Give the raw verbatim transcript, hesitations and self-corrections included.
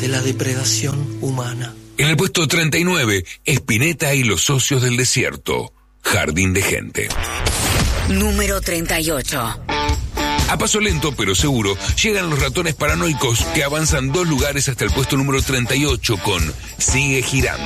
de la depredación humana. En el puesto treinta y nueve, Spinetta y los socios del desierto, Jardín de gente. Número treinta y ocho. A paso lento pero seguro, llegan los ratones paranoicos que avanzan dos lugares hasta el puesto número treinta y ocho con Sigue girando.